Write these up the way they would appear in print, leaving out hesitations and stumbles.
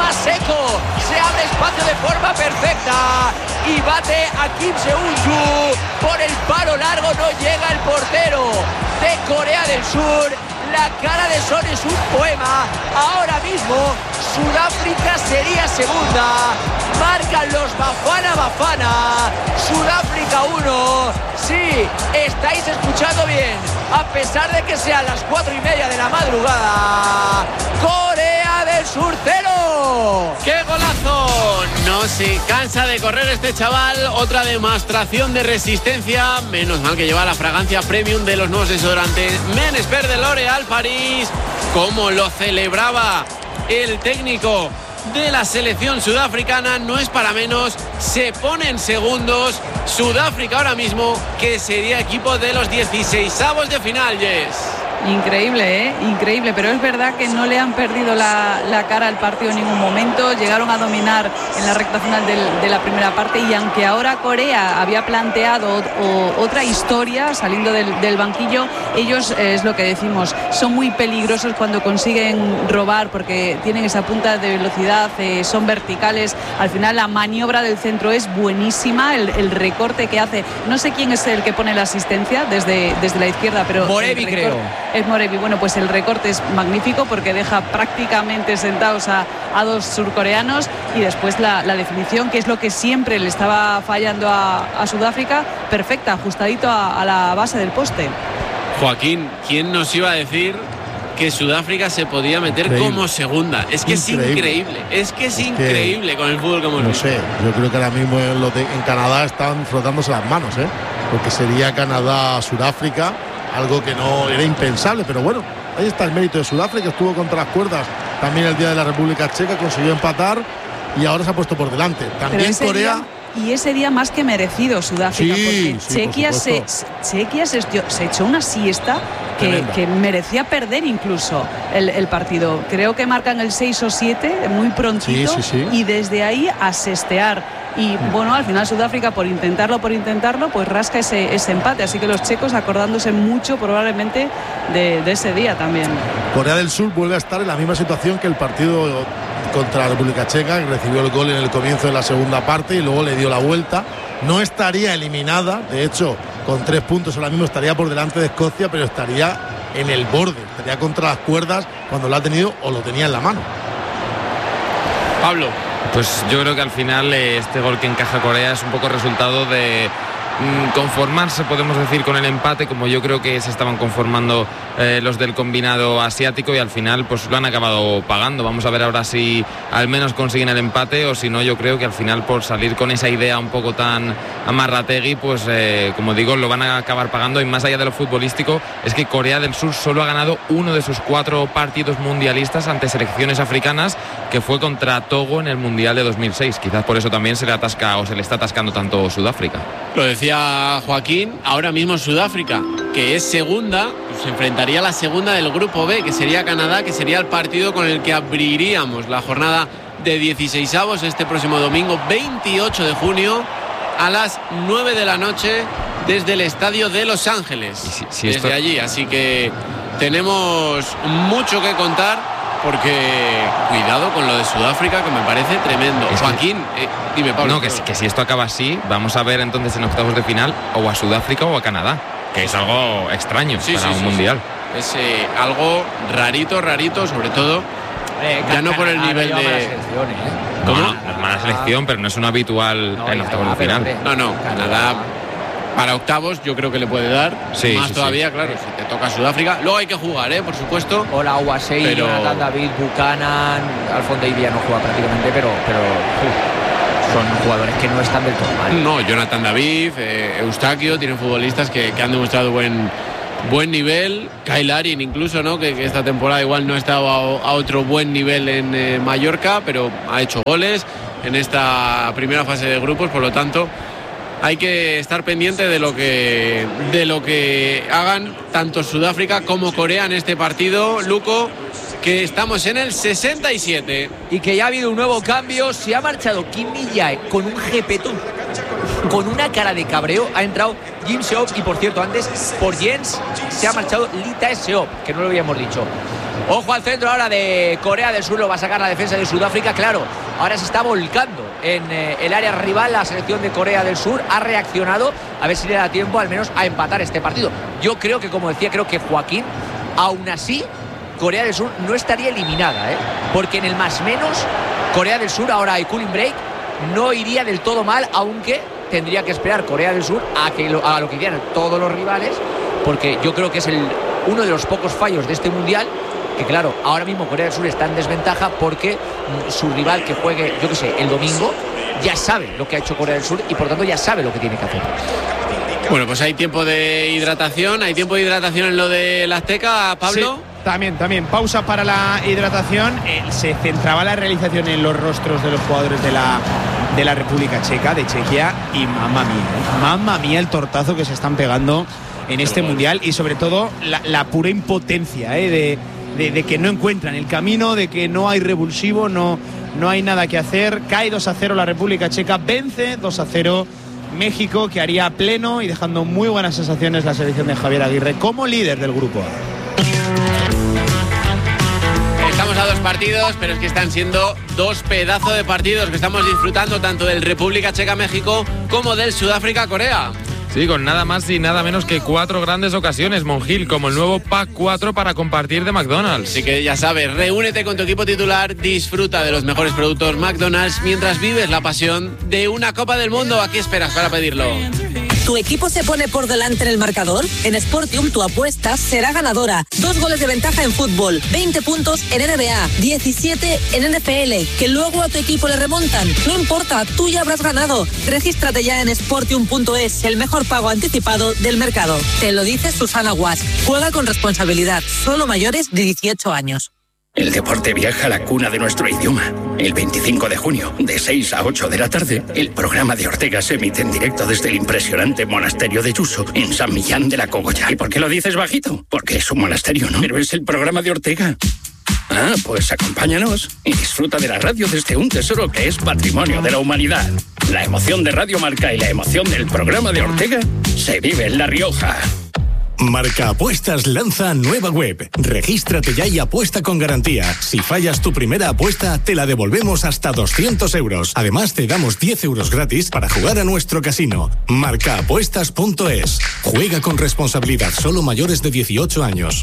va seco, se abre espacio de forma perfecta y bate a Kim Seung-ju por el palo largo, no llega el portero de Corea del Sur. La cara de Son es un poema. Ahora mismo Sudáfrica sería segunda. Marcan los Bafana. Sudáfrica 1. Sí, estáis escuchando bien. A pesar de que sean las 4:30 de la madrugada. Corea del Sur 0. ¡Qué golazo! No se cansa de correr este chaval. Otra demostración de resistencia. Menos mal que lleva la fragancia premium de los nuevos desodorantes Men Expert de L'Oréal París. Como lo celebraba el técnico de la selección sudafricana, no es para menos. Se ponen segundos Sudáfrica ahora mismo, que sería equipo de los 16avos de final. Yes. Increíble, increíble, pero es verdad que no le han perdido la cara al partido en ningún momento. Llegaron a dominar en la recta final de la primera parte, y aunque ahora Corea había planteado otra historia saliendo del banquillo, ellos, es lo que decimos, son muy peligrosos cuando consiguen robar, porque tienen esa punta de velocidad, son verticales. Al final la maniobra del centro es buenísima, el recorte que hace, no sé quién es el que pone la asistencia desde la izquierda, pero Morevi, creo. Es Morevi. Bueno, pues el recorte es magnífico porque deja prácticamente sentados a dos surcoreanos, y después la definición, que es lo que siempre le estaba fallando a Sudáfrica, perfecta, ajustadito a la base del poste. Joaquín, ¿quién nos iba a decir que Sudáfrica se podía meter como segunda? Es que es increíble con el fútbol como no sé, yo creo que ahora mismo en Canadá están frotándose las manos, porque sería Canadá-Sudáfrica, algo que no era impensable, pero bueno, ahí está el mérito de Sudáfrica. Estuvo contra las cuerdas también el día de la República Checa, consiguió empatar y ahora se ha puesto por delante. También Corea. Y ese día más que merecido Sudáfrica, porque Chequia se echó una siesta que merecía perder incluso el partido. Creo que marcan el 6 o 7 muy prontito, y desde ahí a sestear. Y bueno, al final Sudáfrica, por intentarlo, pues rasca ese empate. Así que los checos acordándose mucho probablemente de ese día también. Corea del Sur vuelve a estar en la misma situación que el partido contra la República Checa, que recibió el gol en el comienzo de la segunda parte y luego le dio la vuelta. No estaría eliminada, de hecho, con 3 puntos ahora mismo estaría por delante de Escocia, pero estaría en el borde, estaría contra las cuerdas cuando lo ha tenido o lo tenía en la mano. Pablo. Pues yo creo que al final este gol que encaja Corea es un poco resultado de conformarse, podemos decir, con el empate, como yo creo que se estaban conformando los del combinado asiático, y al final pues lo han acabado pagando. Vamos a ver ahora si al menos consiguen el empate, o si no, yo creo que al final, por salir con esa idea un poco tan amarrategui, pues como digo, lo van a acabar pagando. Y más allá de lo futbolístico, es que Corea del Sur solo ha ganado uno de sus 4 partidos mundialistas ante selecciones africanas, que fue contra Togo en el Mundial de 2006. Quizás por eso también se le está atascando tanto Sudáfrica. Lo decía Joaquín, ahora mismo Sudáfrica, que es segunda, se enfrentaría a la segunda del grupo B, que sería Canadá, que sería el partido con el que abriríamos la jornada de 16avos este próximo domingo 28 de junio a las 9 de la noche desde el estadio de Los Ángeles, desde allí. Así que tenemos mucho que contar, porque cuidado con lo de Sudáfrica, que me parece tremendo. Joaquín, dime, Pablo. No, que si esto acaba así, vamos a ver entonces en octavos de final o a Sudáfrica o a Canadá, que es algo extraño para un mundial. Es algo rarito, sobre todo ya no por el nivel de... ¿Cómo? No es mala selección, pero no es una habitual en octavos de final. No, Canadá para octavos yo creo que le puede dar más todavía, claro, si te toca Sudáfrica. Luego hay que jugar, por supuesto. Hola, Uwasei, Jonathan David, Buchanan, Alphonse Davies ya no juega prácticamente, pero son jugadores que no están del todo mal. No, Jonathan David, Eustaquio, tienen futbolistas que han demostrado buen nivel. Kyle Larin incluso, ¿no? Que esta temporada igual no ha estado a otro buen nivel en Mallorca, pero ha hecho goles en esta primera fase de grupos. Por lo tanto, hay que estar pendiente de lo que hagan tanto Sudáfrica como Corea en este partido. Luco, que estamos en el 67. Y que ya ha habido un nuevo cambio. Se ha marchado Kim Mi-jae con un jepetón, con una cara de cabreo. Ha entrado Jim Seop, y por cierto, antes por Jens se ha marchado Lee Tae-seop, que no lo habíamos dicho. Ojo al centro ahora de Corea del Sur, lo va a sacar la defensa de Sudáfrica. Claro, ahora se está volcando en el área rival la selección de Corea del Sur. Ha reaccionado, a ver si le da tiempo al menos a empatar este partido. Yo creo que, como decía, creo que Joaquín, aún así, Corea del Sur no estaría eliminada, porque en el más menos Corea del Sur, ahora hay cooling break, no iría del todo mal, aunque tendría que esperar Corea del Sur a lo que hicieran todos los rivales, porque yo creo que es uno de los pocos fallos de este mundial, que claro, ahora mismo Corea del Sur está en desventaja porque su rival que juegue, yo qué sé, el domingo, ya sabe lo que ha hecho Corea del Sur y por tanto ya sabe lo que tiene que hacer. Bueno, pues hay tiempo de hidratación, en lo del Azteca, Pablo. Sí. También, pausa para la hidratación. Se centraba la realización en los rostros de los jugadores de la República Checa, de Chequia, y mamma mía el tortazo que se están pegando en este mundial, y sobre todo la pura impotencia de que no encuentran el camino, de que no hay revulsivo, no hay nada que hacer. Cae 2-0 la República Checa, vence 2-0 México, que haría pleno y dejando muy buenas sensaciones la selección de Javier Aguirre como líder del grupo A. Estamos a 2 partidos, pero es que están siendo 2 pedazos de partidos que estamos disfrutando, tanto del República Checa-México como del Sudáfrica-Corea. Sí, con nada más y nada menos que 4 grandes ocasiones, Monjil, como el nuevo Pack 4 para compartir de McDonald's. Así que ya sabes, reúnete con tu equipo titular, disfruta de los mejores productos McDonald's mientras vives la pasión de una Copa del Mundo. ¿A qué esperas para pedirlo? ¿Tu equipo se pone por delante en el marcador? En Sportium tu apuesta será ganadora. 2 goles de ventaja en fútbol, 20 puntos en NBA, 17 en NFL, que luego a tu equipo le remontan. No importa, tú ya habrás ganado. Regístrate ya en sportium.es, el mejor pago anticipado del mercado. Te lo dice Susana Guas. Juega con responsabilidad, solo mayores de 18 años. El deporte viaja a la cuna de nuestro idioma. El 25 de junio, de 6 a 8 de la tarde, el programa de Ortega se emite en directo desde el impresionante monasterio de Yuso, en San Millán de la Cogolla. ¿Y por qué lo dices bajito? Porque es un monasterio, ¿no? Pero es el programa de Ortega. Ah, pues acompáñanos y disfruta de la radio desde un tesoro que es patrimonio de la humanidad. La emoción de Radio Marca y la emoción del programa de Ortega se vive en La Rioja. Marca Apuestas lanza nueva web. Regístrate ya y apuesta con garantía. Si fallas tu primera apuesta, te la devolvemos hasta 200 euros. Además, te damos 10 euros gratis para jugar a nuestro casino. Marcaapuestas.es. Juega con responsabilidad, solo mayores de 18 años.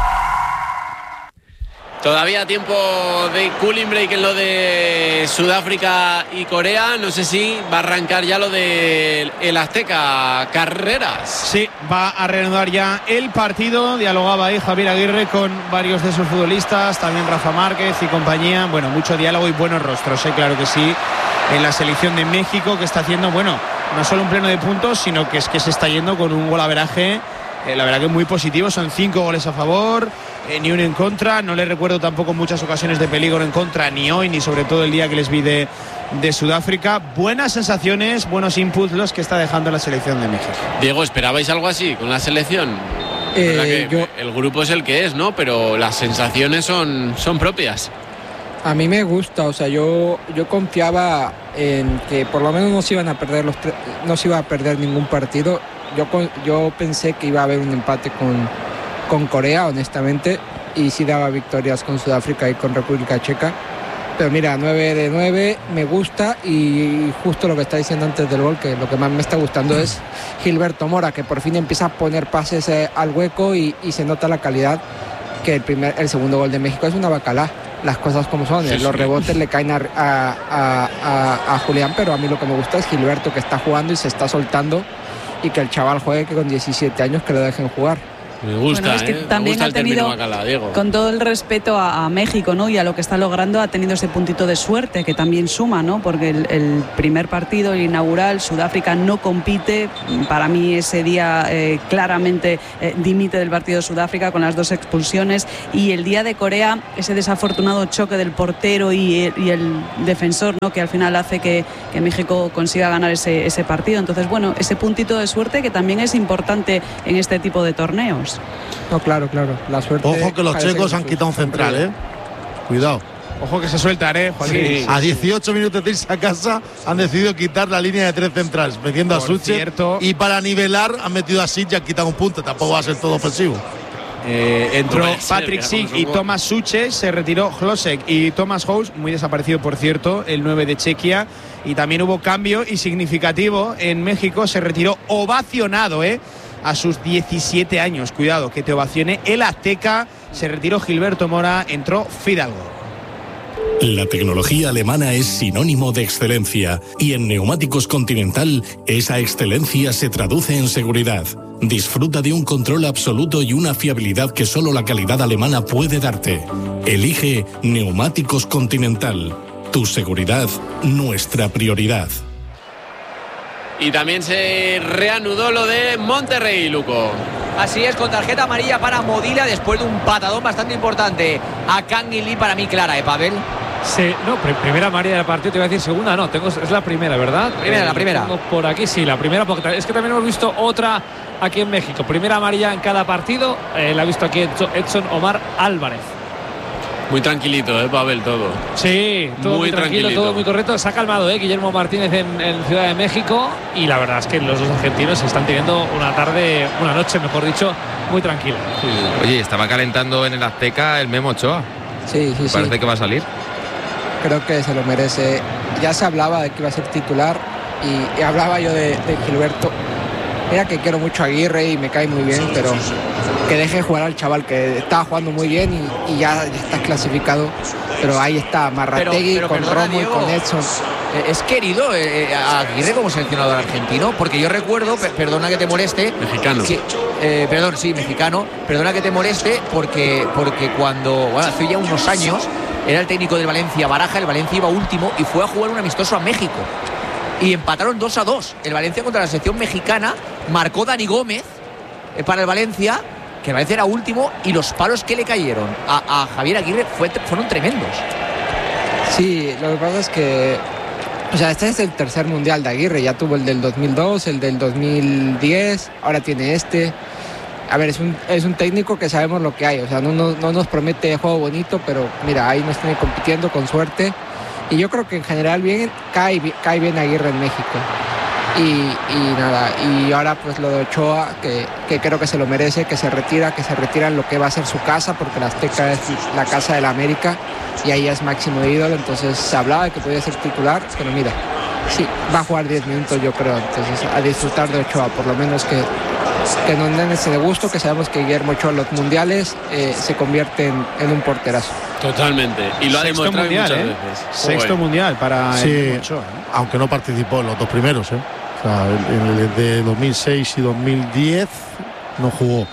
Todavía tiempo de cooling break en lo de Sudáfrica y Corea. No sé si va a arrancar ya lo del Azteca. Carreras. Sí, va a reanudar ya el partido. Dialogaba ahí Javier Aguirre con varios de sus futbolistas, también Rafa Márquez y compañía. Bueno, mucho diálogo y buenos rostros, claro que sí, en la selección de México, que está haciendo, bueno, no solo un pleno de puntos, sino que es que se está yendo con un golaveraje, la verdad que muy positivo. Son 5 goles a favor, ni uno en contra. No les recuerdo tampoco muchas ocasiones de peligro en contra, ni hoy, ni sobre todo el día que les vi de Sudáfrica. Buenas sensaciones, buenos inputs los que está dejando la selección de México. Diego, ¿esperabais algo así con la selección? El grupo es el que es, ¿no? Pero las sensaciones son propias. A mí me gusta, o sea, yo confiaba en que por lo menos no se iban a perder no se iba a perder ningún partido. Yo pensé que iba a haber un empate con Corea, honestamente, y sí daba victorias con Sudáfrica y con República Checa. Pero mira, 9 de 9, me gusta, y justo lo que está diciendo antes del gol, que lo que más me está gustando es Gilberto Mora, que por fin empieza a poner pases al hueco y se nota la calidad, que el segundo gol de México es una bacalá. Las cosas como son, sí, los rebotes le caen a Julián, pero a mí lo que me gusta es Gilberto, que está jugando y se está soltando, y que el chaval juegue, que con 17 años que lo dejen jugar. Me gusta, bueno, es que también me gusta ha tenido, Bacala, Diego. con todo el respeto a México, ¿no? Y a lo que está logrando, ha tenido ese puntito de suerte que también suma, ¿no? Porque el primer partido, el inaugural, Sudáfrica no compite. Para mí ese día claramente dimite del partido de Sudáfrica con las 2 expulsiones, y el día de Corea, ese desafortunado choque del portero y el defensor, ¿no? Que al final hace que México consiga ganar ese partido. Entonces, bueno, ese puntito de suerte que también es importante en este tipo de torneos. No, claro, la suerte. Ojo que los checos han quitado un central, Cuidado. Ojo que se sueltan, Joaquín. Sí. A 18 minutos de irse a casa han decidido quitar la línea de 3 centrales, metiendo a Suchet, y para nivelar han metido a Sid y han quitado un punto. Tampoco va a ser todo ofensivo. Entró Patrick Schick y Thomas Suchet, se retiró Hlosek y Thomas House, muy desaparecido por cierto, el 9 de Chequia. Y también hubo cambio y significativo en México, se retiró ovacionado, a sus 17 años. Cuidado, que te ovacione el Azteca. Se retiró Gilberto Mora, entró Fidalgo. La tecnología alemana es sinónimo de excelencia y en Neumáticos Continental esa excelencia se traduce en seguridad. Disfruta de un control absoluto y una fiabilidad que solo la calidad alemana puede darte. Elige Neumáticos Continental. Tu seguridad, nuestra prioridad. Y también se reanudó lo de Monterrey, Luco. Así es, con tarjeta amarilla para Modila después de un patadón bastante importante a Kang In Lee, para mí clara, Pavel. Sí, no, primera amarilla del partido, te iba a decir segunda, no, es la primera, ¿verdad? La primera. Tengo por aquí, sí, la primera, porque es que también hemos visto otra aquí en México. Primera amarilla en cada partido, la ha visto aquí Edson Omar Álvarez. Muy tranquilito, Pavel, todo. Sí, todo muy tranquilo, todo muy correcto. Se ha calmado, Guillermo Martínez en Ciudad de México. Y la verdad es que los dos argentinos están teniendo una noche, mejor dicho, muy tranquila. Sí. Oye, estaba calentando en el Azteca el Memo Ochoa. Sí. Parece que va a salir. Creo que se lo merece. Ya se hablaba de que iba a ser titular y hablaba yo de Gilberto. Mira que quiero mucho a Aguirre y me cae muy bien, pero que deje jugar al chaval, que estaba jugando muy bien y ya está clasificado. Pero ahí está Marrategui con Romo y con Edson. ¿Es querido a Aguirre como seleccionador argentino? Porque yo recuerdo, perdona que te moleste. Mexicano. Mexicano. Perdona que te moleste porque cuando, hace ya unos años, era el técnico del Valencia Baraja, el Valencia iba último y fue a jugar un amistoso a México. Y empataron 2-2. El Valencia contra la selección mexicana. Marcó Dani Gómez para el Valencia, que el Valencia era último, y los palos que le cayeron a Javier Aguirre fueron tremendos. Sí, lo que pasa es que este es el tercer mundial de Aguirre. Ya tuvo el del 2002, el del 2010, ahora tiene este. A ver, es un técnico que sabemos lo que hay. No nos promete juego bonito, pero mira, ahí no están compitiendo con suerte. Y yo creo que en general cae bien Aguirre en México. Y ahora pues lo de Ochoa, que creo que se lo merece, que se retira en lo que va a ser su casa, porque la Azteca es la casa de la América y ahí es máximo ídolo. Entonces se hablaba de que podía ser titular, pero mira, sí, va a jugar 10 minutos yo creo. Entonces a disfrutar de Ochoa, por lo menos que nos den ese de gusto, que sabemos que Guillermo Ochoa en los mundiales se convierte en un porterazo. Totalmente, y lo ha demostrado mundial, muchas veces. Sexto mundial para el Ochoa, aunque no participó en los dos primeros, en el de 2006 y 2010 no jugó.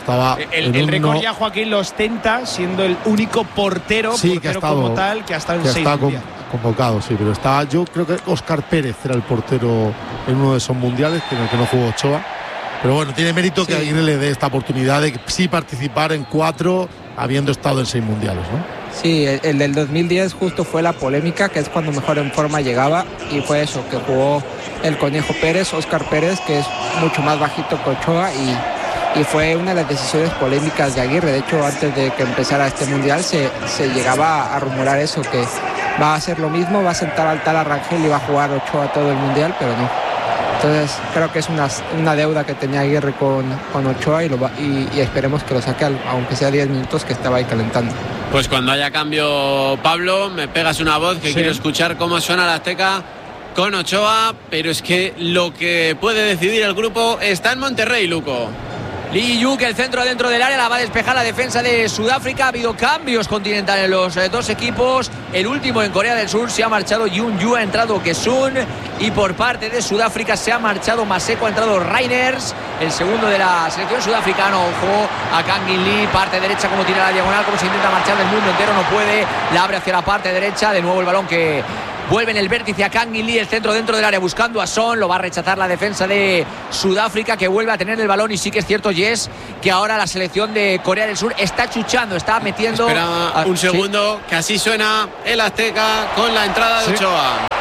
El récord ya Joaquín lo ostenta, siendo el único portero que ha estado, como tal que ha estado en 6 mundiales. Convocado, sí, pero yo creo que Óscar Pérez era el portero en uno de esos mundiales, en el que no jugó Ochoa. Pero bueno, tiene mérito que Aguirre le dé esta oportunidad de sí participar en 4, habiendo estado en 6 mundiales, ¿no? Sí, el del 2010 justo fue la polémica, que es cuando mejor en forma llegaba, y fue eso, que jugó el Conejo Pérez, Óscar Pérez, que es mucho más bajito que Ochoa, y fue una de las decisiones polémicas de Aguirre. De hecho, antes de que empezara este mundial se llegaba a rumorar eso, que va a hacer lo mismo, va a sentar al tal Rangel y va a jugar Ochoa todo el mundial, pero no. Entonces creo que es una deuda que tenía Aguirre con Ochoa y esperemos que lo saque, aunque sea 10 minutos, que estaba ahí calentando. Pues cuando haya cambio, Pablo, me pegas una voz que quiero escuchar cómo suena la Azteca con Ochoa, pero es que lo que puede decidir el grupo está en Monterrey, Luco. Lee Yu, que el centro dentro del área la va a despejar la defensa de Sudáfrica. Ha habido cambios continentales en los dos equipos. El último en Corea del Sur se ha marchado Yoon Yu, ha entrado Kesun, y por parte de Sudáfrica se ha marchado Maseko, ha entrado Reiners, el segundo de la selección sudafricana. Ojo a Kang In Lee, parte derecha, como tira la diagonal, como se intenta marchar del mundo entero, no puede, la abre hacia la parte derecha, de nuevo el balón que vuelve en el vértice a Kang In Lee, el centro dentro del área buscando a Son, lo va a rechazar la defensa de Sudáfrica, que vuelve a tener el balón. Y sí que es cierto, Jess, que ahora la selección de Corea del Sur está chuchando, está metiendo... Espera un segundo, que así suena el Azteca con la entrada de Ochoa.